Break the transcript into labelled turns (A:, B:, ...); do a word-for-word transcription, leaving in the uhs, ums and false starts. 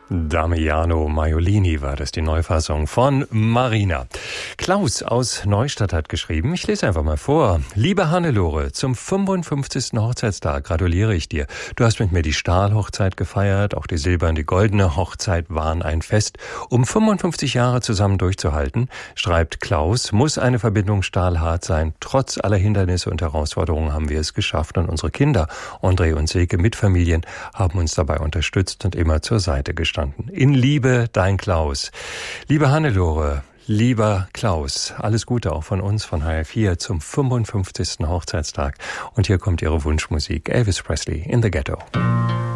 A: Damiano Maiolini war das, die Neufassung von Marina. Klaus aus Neustadt hat geschrieben, ich lese einfach mal vor. Liebe Hannelore, zum fünfundfünfzigsten Hochzeitstag gratuliere ich dir. Du hast mit mir die Stahlhochzeit gefeiert, auch die silberne, die goldene Hochzeit waren ein Fest. Um fünfundfünfzig Jahre zusammen durchzuhalten, schreibt Klaus, muss eine Verbindung stahlhart sein. Trotz aller Hindernisse und Herausforderungen haben wir es geschafft und unsere Kinder, André und Silke mit Familien, haben uns dabei unterstützt und immer zur Seite gestanden. In Liebe, dein Klaus. Liebe Hannelore, lieber Klaus, alles Gute auch von uns, von H R vier zum fünfundfünfzigsten Hochzeitstag. Und hier kommt Ihre Wunschmusik, Elvis Presley in the Ghetto.